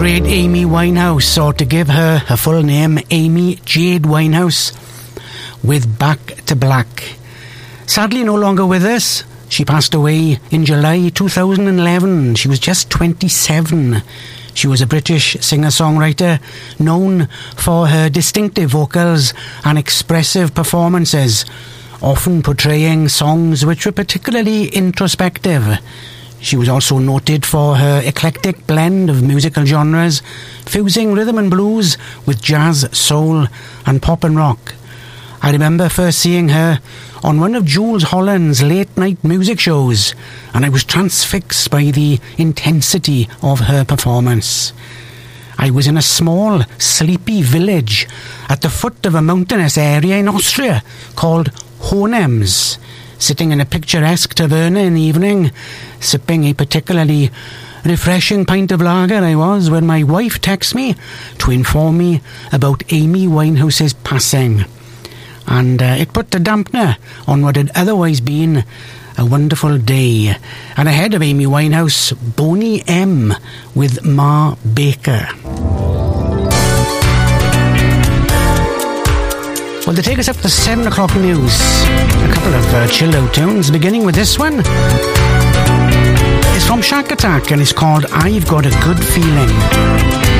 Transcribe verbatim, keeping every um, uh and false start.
great Amy Winehouse, or to give her her full name, Amy Jade Winehouse, with Back to Black. Sadly no longer with us. She passed away in July two thousand eleven. She was just twenty-seven. She was a British singer-songwriter known for her distinctive vocals and expressive performances, often portraying songs which were particularly introspective. She was also noted for her eclectic blend of musical genres, fusing rhythm and blues with jazz, soul and pop and rock. I remember first seeing her on one of Jools Holland's late-night music shows, and I was transfixed by the intensity of her performance. I was in a small, sleepy village at the foot of a mountainous area in Austria called Hohenems, sitting in a picturesque taverna in the evening, sipping a particularly refreshing pint of lager I was, when my wife texted me to inform me about Amy Winehouse's passing. And uh, it put a dampener on what had otherwise been a wonderful day. And ahead of Amy Winehouse, Boney M with Ma Baker. Well, to take us up to the seven o'clock news, a couple of uh, chilled out tunes, beginning with this one. It's from Shack Attack and it's called I've Got a Good Feeling.